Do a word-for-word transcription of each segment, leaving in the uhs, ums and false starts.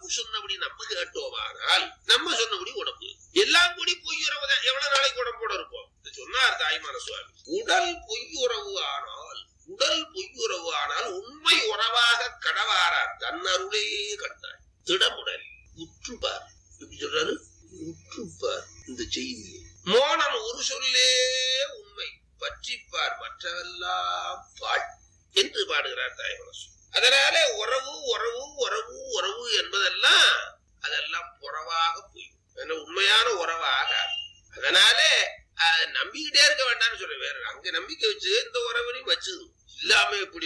சொன்னபடி நம்ம கேட்டோமானால் நம்ம சொன்னபடி உடம்பு எல்லாம் கூடி பொய்யுறவு தான். எவ்வளவு நாளைக்கு உடம்போட இருப்போம் சொன்னார் தாய்மான சுவாமி. உடல் பொய்யுறவு ஆனால் உடல் பொய்யுறவு ஆனால் உண்மை உறவாக கடவாரார் தன்னருளே கண்டாய் திடமுடல் உற்றுப்பார். எப்படி சொல்றாரு? உற்றுப்பார். இந்த செய்தி மோனம் ஒரு சொல்லே உண்மை பற்றிப்பார் மற்றவெல்லாம் பாழ் என்று பாடுகிறார் தாய்மனசு. அதனால உறவு உறவு உறவு உறவு என்பதெல்லாம் அதெல்லாம் புறவாக போய் உண்மையான உறவாக. அதனால நம்பிக்கிட்டே இருக்க வேண்டாம்னு சொல்ல. வேற அங்க நம்பிக்கை வச்சு இந்த உறவையும் வச்சு இல்லாம எப்படி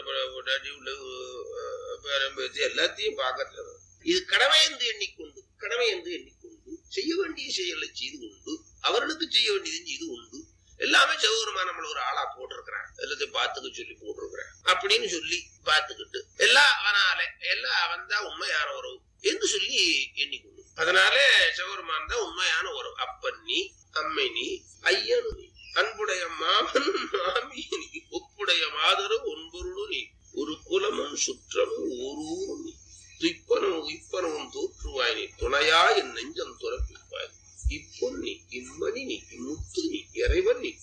எல்லாத்தையும் பார்க்க இது கடமை என்று எண்ணிக்கொண்டு கடமை என்று எண்ணிக்கொண்டு செய்ய வேண்டிய செயலை செய்து கொண்டு அவர்களுக்கு செய்ய வேண்டியது செய்து கொண்டு எல்லாமே சௌகரமா நம்மள ஒரு ஆளா போட்டிருக்கிறான் எல்லாத்தையும் பார்த்துக்க சொல்லி போட்டிருக்கிறேன் அப்படின்னு சொல்லி பார்த்துக்கிட்டு எல்லாம் அவனால எல்லாம் அவன் தான் உண்மையான உறவு என்று சொல்லி எண்ணிக்கொண்டு அதனால சௌகரமான் தான் உண்மையான உறவு. அப்பன் நீ அம்மை நீ ஐயனு நீ அன்புடைய மாமன் மாமி நீ ஒப்புடைய மாதரும் ஒன்பொருளும் நீ ஒரு குலமும் சுற்றமும் ஒருவரும் நீ துய்ப்பனும் உய்ப்பனவும் தோற்றுவாய் நீ துணையா என் நெஞ்சம் துறப்பிப்பாய் இப்பொன்னி இம்மணி நீ இம்முத்து நீ இறைவன் நீ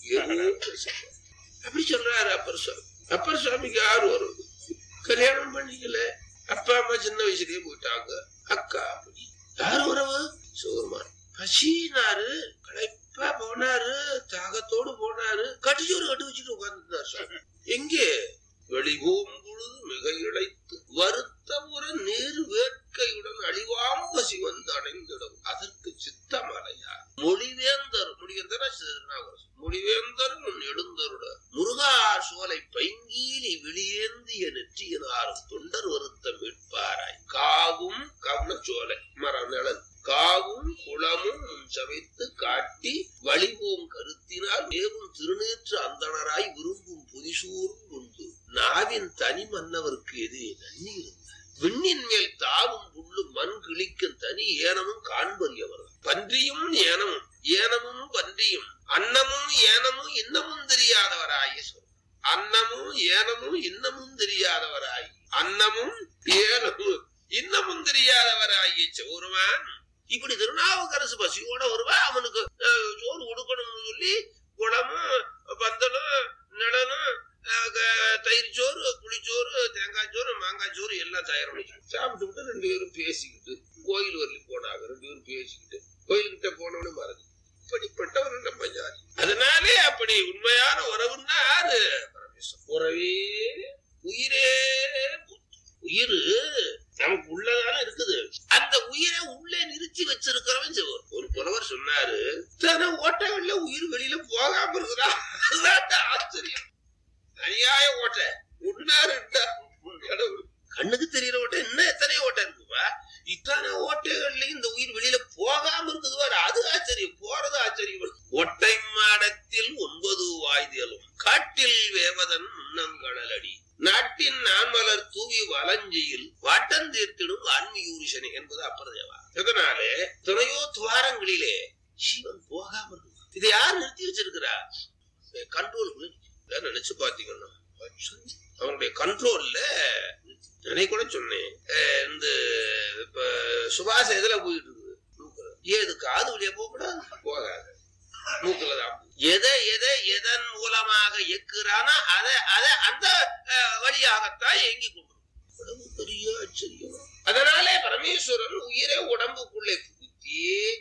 அப்படி சொல்றாரு அப்பர் சுவாமி. அப்பர் சுவாமிக்கு யாரு வரும்? கல்யாணம் பண்ணிக்கல, அப்பா அம்மா சின்ன வயசுலயே போயிட்டாங்க. அக்கா அப்படி யாரு உறவு? சிவருமான். பசினாரு, களைப்பா போனாரு, தாகத்தோடு போனாரு, கட்டிச்சோறு கட்டி வச்சுட்டு உட்கார்ந்துருந்தார் சுவாமி. எங்கே? வெளிபோம் பொழுது மிக இழைத்து வருத்த முறை நீர் வேட்கையுடன் அழிவாம் பசி வந்து அடைந்திடும் அதற்கு சித்தமலையா மொழிவேந்தர் முடிவேந்தர் மொழிவேந்தர் எழுந்தருட முருகா சோலை பைங்கீலி வெளியேந்திய நெற்றியினாரும் தொண்டர் வருத்த மீட்பாராய் காவும் கவன சோலை மர நிழல் காவும் குளமும் சமைத்து காட்டி வழிபோம் கருத்தினால் மேவும் திருநேற்று அந்தனராய் விரும்பும் புதிசூரும் உண்டு நாவின் தனி மன்னவருக்கு எது நன்னி இருந்தார் விண்ணின் மேல் தாவும் புல்லும் மண் கிழிக்கும் தனி ஏனமும் காண்பறியவர் பன்றியும் ஏனமும் ஏனமும் பன்றியும் அன்னமும் ஏனமும் இன்னமும் தெரியாதவராய சொல் அன்னமும் ஏனமும் இன்னமும் தெரியாதவராய் அன்னமும் ஏனமும் இன்னமும் தெரியாதவராய சௌருமான். இப்படி திருநாவுக்கரசு பசியோட வருவா அவனுக்கு சோறு கொடுக்கணும்னு சொல்லி குளமும் பந்தலும் நிழலும் தயிர் சோறு புளிச்சோறு தேங்காய் சோறு மாங்காய் சோறு எல்லாம் தயார் பண்ணி சாப்பிட்டு விட்டு ரெண்டு பேரும் பேசிக்கிட்டு கோயில் வரலையும் போனாங்க. ரெண்டு பேரும் பேசிக்கிட்டு கோயில்கிட்ட போனவனு மறந்து இப்படிப்பட்டவன் நம்ம ஜாதி. அதனாலே அப்படி உண்மையான உறவுன்னா யாரு? உறவே உயிரே உயிர் நமக்கு உள்ளதான இருக்குது. அந்த உயிரை உள்ளே நிறுத்தி வச்சிருக்கிறவன் சிவர். ஒரு புலவர் சொன்னாரு தன ஓட்டங்கள்ல உயிர் வெளியில போகாம இருக்குதா அதுதான் ஆச்சரியம். அநியாய ஓட்டை ஒன்னாரு கண்ணுக்கு தெரியற ஓட்டை இன்னும் எத்தனை ஓட்டை இருக்குப்பா. இத்தனை ஓட்டைகள்லயும் இந்த உயிர் வெளியில போகாம இருக்குதுவா அது ஆச்சரியம். போறது ஆச்சரியம். ஒட்டை மாடத்தில் ஒன்பது வாய்தலும் காட்டில் வேவதன் முன்னங்கடல் அடி நாட்டின் நான்மலர் தூவி வலஞ்சியில் வாட்டம் தீர்த்திடும் ஆன்மீயூரிசனே என்பது அப்பர் தேவா. இதனாலே துணையோ துவாரங்களிலே சிவன் போகாம இருக்கு. இதை யார் நிறுத்தி வச்சிருக்கிறா? கண்ட்ரோல் நினைச்சு பாத்தீங்கன்னா அவனுடைய கண்ட்ரோல்ல நினை கூட சொன்னேன். இந்த இப்ப சுபாஷ எதுல போயிட்டு இருக்குது? ஏது காது வழியா போகக்கூடாது போகாது மூக்குலதான். எதை எதை எதன் மூலமாக இயக்குறானா அதை அதை அந்த வழியாகத்தான் இயங்கி கொண்டு பெரிய ஆச்சரியம். அதனாலே பரமேஸ்வரன் உயிரை உடம்புக்குள்ளே புகுத்தி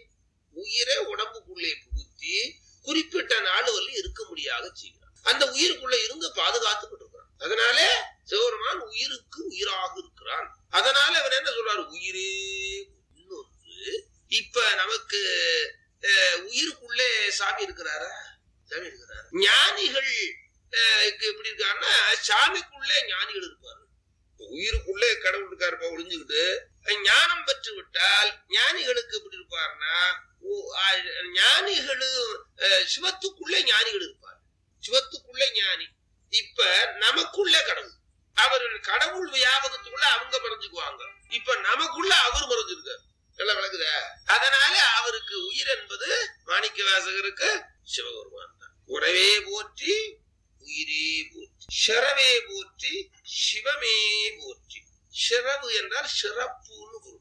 உயிரை உடம்புக்குள்ளே புகுத்தி குறிப்பிட்ட நாள் வரலும் இருக்க முடியாத செய்கிறான். அந்த உயிருக்குள்ள இருந்து பாதுகாத்துக்கிட்டு இருக்கிறான். அதனாலே சிவபெருமான் உயிருக்கு உயிராக இருக்கிறான். அதனால அவர் என்ன சொல்றாரு? உயிரே. இன்னொன்று இப்ப நமக்கு உயிருக்குள்ளே சாமி இருக்கிறாரா? சாமி இருக்கிறாரு. ஞானிகள் எப்படி இருக்காருன்னா சாமிக்குள்ளே ஞானிகள் இருப்பாரு. உயிருக்குள்ளே கடவுள் இருக்காருப்பா ஒளிஞ்சுக்கிட்டு. ஞானம் பெற்று விட்டால் ஞானிகளுக்கு எப்படி இருப்பாருன்னா ஞானிகளும் சிவத்துக்குள்ளே ஞானிகள் இருப்பார். சிவத்துக்குள்ளே ஞானி. இப்ப நமக்குள்ளே கடவுள். அவர்கள் கடவுள் வியாபகத்துக்குள்ள அவங்க மறைஞ்சுக்குவாங்க. இப்ப நமக்குள்ள அவர் மறைஞ்சிருக்காரு. எல்லாம் விளக்குத. அதனால அவருக்கு உயிர் என்பது மாணிக்க வாசகருக்கு சிவபெருமான் தான். உறவே போற்றி